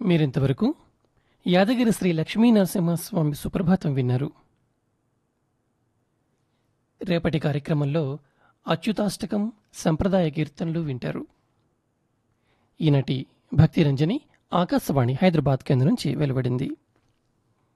మీరింతవరకు యాదగిరి శ్రీ లక్ష్మీ నరసింహస్వామి సుప్రభాతం విన్నారు. రేపటి కార్యక్రమంలో అచ్యుతాష్టకం, సంప్రదాయ కీర్తనలు వింటారు. ఈనాటి భక్తిరంజని ఆకాశవాణి హైదరాబాద్ కేంద్రం నుంచి వెలువడింది.